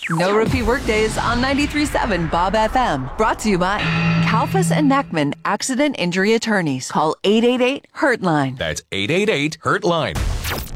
No repeat workdays on 93.7 Bob FM. Brought to you by Kalfas and Neckman Accident Injury Attorneys. Call 888-HURT-LINE. That's 888-HURT-LINE.